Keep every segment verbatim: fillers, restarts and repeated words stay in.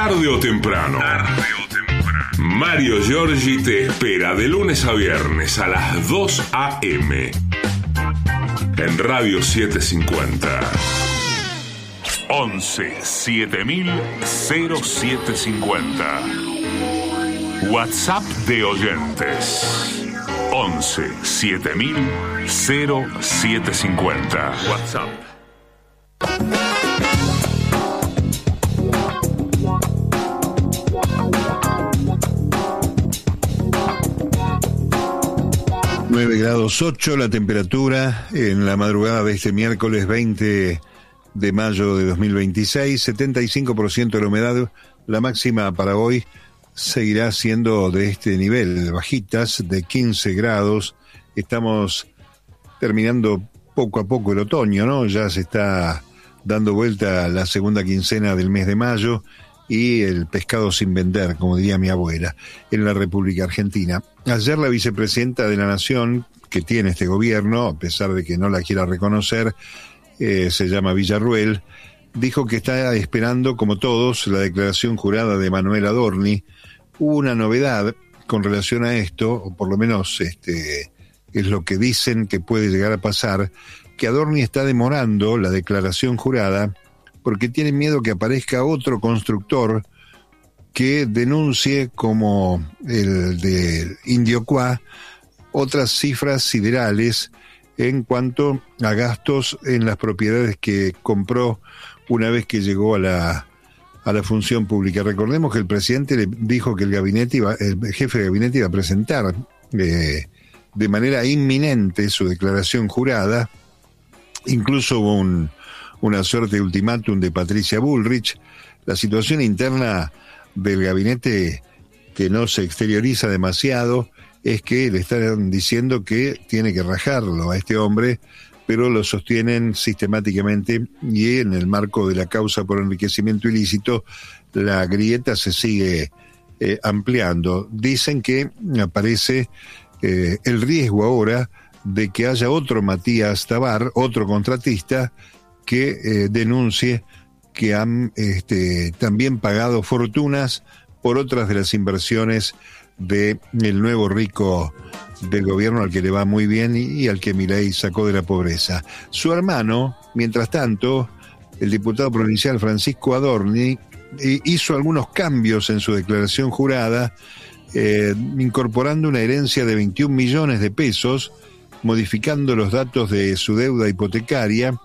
Tarde o temprano. Tarde o temprano. Mario Giorgi te espera de lunes a viernes a las dos a eme en Radio setecientos cincuenta. once siete mil cero siete cincuenta. WhatsApp de oyentes. once siete mil cero siete cincuenta. WhatsApp. nueve grados ocho la temperatura en la madrugada de este miércoles veinte de mayo de dos mil veintiséis, setenta y cinco por ciento de la humedad. La máxima para hoy seguirá siendo de este nivel, bajitas, de quince grados. Estamos terminando poco a poco el otoño, ¿no? Ya se está dando vuelta la segunda quincena del mes de mayo y el pescado sin vender, como diría mi abuela, en la República Argentina. Ayer la vicepresidenta de la Nación, que tiene este gobierno, a pesar de que no la quiera reconocer, eh, se llama Villarruel, dijo que está esperando, como todos, la declaración jurada de Manuel Adorni. Hubo una novedad con relación a esto, o por lo menos este es lo que dicen que puede llegar a pasar, que Adorni está demorando la declaración jurada porque tiene miedo que aparezca otro constructor que denuncie, como el de Indiocuá, otras cifras siderales en cuanto a gastos en las propiedades que compró una vez que llegó a la a la función pública. Recordemos que el presidente le dijo que el gabinete iba, el jefe de gabinete iba a presentar eh, de manera inminente su declaración jurada. Incluso hubo un, una suerte de ultimátum de Patricia Bullrich. La situación interna del gabinete, que no se exterioriza demasiado, es que le están diciendo que tiene que rajarlo a este hombre, pero lo sostienen sistemáticamente, y en el marco de la causa por enriquecimiento ilícito, la grieta se sigue eh, ampliando. Dicen que aparece eh, el riesgo ahora de que haya otro Matías Tabar, otro contratista, que eh, denuncie que han este, también pagado fortunas por otras de las inversiones de el nuevo rico del gobierno, al que le va muy bien y, y al que Milei sacó de la pobreza. Su hermano, mientras tanto, el diputado provincial Francisco Adorni, eh, hizo algunos cambios en su declaración jurada, eh, incorporando una herencia de veintiún millones de pesos, modificando los datos de su deuda hipotecaria,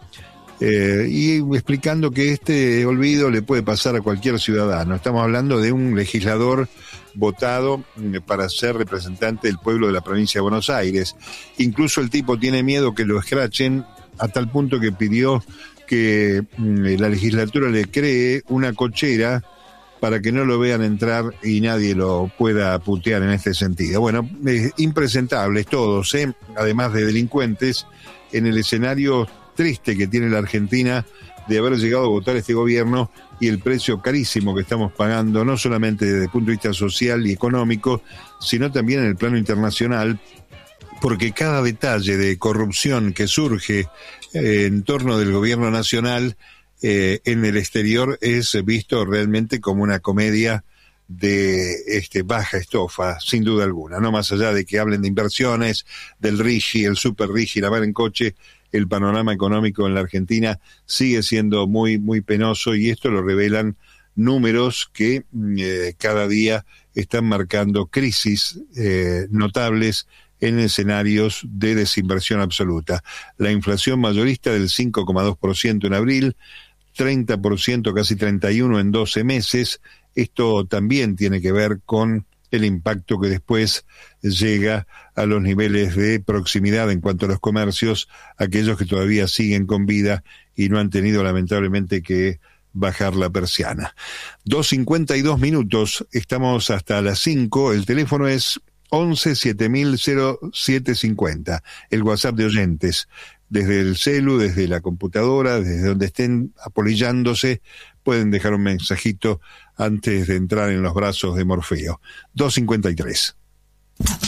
eh, y explicando que este olvido le puede pasar a cualquier ciudadano. Estamos hablando de un legislador votado para ser representante del pueblo de la provincia de Buenos Aires. Incluso el tipo tiene miedo que lo escrachen, a tal punto que pidió que la legislatura le cree una cochera para que no lo vean entrar y nadie lo pueda putear en este sentido. Bueno, eh, impresentables todos, ¿eh? Además de delincuentes, en el escenario triste que tiene la Argentina de haber llegado a votar este gobierno y el precio carísimo que estamos pagando, no solamente desde el punto de vista social y económico, sino también en el plano internacional, porque cada detalle de corrupción que surge eh, en torno del gobierno nacional eh, en el exterior es visto realmente como una comedia de este baja estofa, sin duda alguna, no más allá de que hablen de inversiones, del Rigi, el super Rigi, la mar en coche. El panorama económico en la Argentina sigue siendo muy, muy penoso, y esto lo revelan números que eh, cada día están marcando crisis eh, notables en escenarios de desinversión absoluta. La inflación mayorista del cinco coma dos por ciento en abril, treinta por ciento, casi treinta y uno por ciento en doce meses. Esto también tiene que ver con el impacto que después llega a los niveles de proximidad en cuanto a los comercios, aquellos que todavía siguen con vida y no han tenido lamentablemente que bajar la persiana. dos cincuenta y dos minutos, estamos hasta las cinco, el teléfono es once siete mil cero siete cincuenta, el WhatsApp de oyentes, desde el celu, desde la computadora, desde donde estén apolillándose, pueden dejar un mensajito antes de entrar en los brazos de Morfeo. dos cincuenta y tres.